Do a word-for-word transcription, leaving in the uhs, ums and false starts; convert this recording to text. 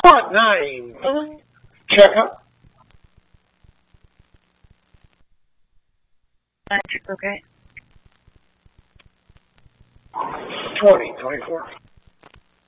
Spot nine. Uh, check up. That's okay. twenty, twenty-four.